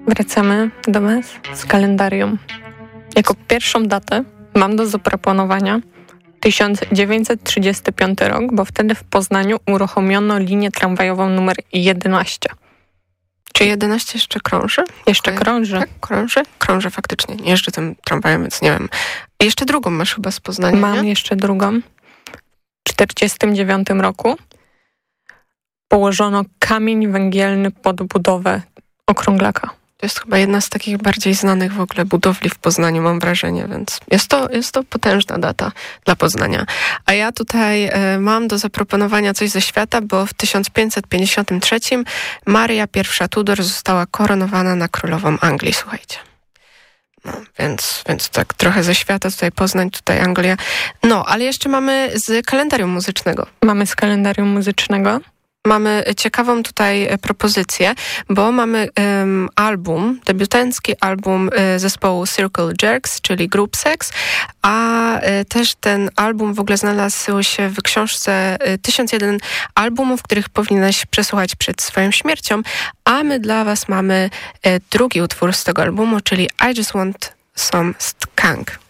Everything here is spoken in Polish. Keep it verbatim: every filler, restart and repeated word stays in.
Wracamy do Was z kalendarium. Jako pierwszą datę mam do zaproponowania tysiąc dziewięćset trzydziesty piąty rok, bo wtedy w Poznaniu uruchomiono linię tramwajową numer jedenaście. Czy jedenaście jeszcze krąży? Jeszcze krąży. Tak, krąży? Krąży faktycznie. Nie jeżdżę tym tramwajem, więc nie wiem. Jeszcze drugą masz chyba z Poznania, Mam nie? jeszcze drugą. W czterdziestym dziewiątym roku położono kamień węgielny pod budowę okrąglaka. To jest chyba jedna z takich bardziej znanych w ogóle budowli w Poznaniu, mam wrażenie, więc jest to, jest to potężna data dla Poznania. A ja tutaj y, mam do zaproponowania coś ze świata, bo w tysiąc pięćset pięćdziesiątym trzecim Maria pierwsza Tudor została koronowana na królową Anglii, słuchajcie. No, więc, więc tak trochę ze świata, tutaj Poznań, tutaj Anglia. No, ale jeszcze mamy z kalendarium muzycznego. Mamy z kalendarium muzycznego. Mamy ciekawą tutaj propozycję, bo mamy um, album, debiutancki album y, zespołu Circle Jerks, czyli Group Sex, a y, też ten album w ogóle znalazł się w książce y, tysiąc jeden albumów, których powinieneś przesłuchać przed swoją śmiercią, a my dla was mamy y, drugi utwór z tego albumu, czyli I Just Want Some Skank.